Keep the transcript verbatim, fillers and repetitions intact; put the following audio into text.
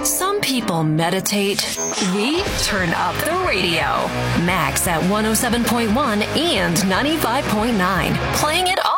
Some people meditate. We turn up the radio. Max at one oh seven point one and ninety-five point nine. Playing it all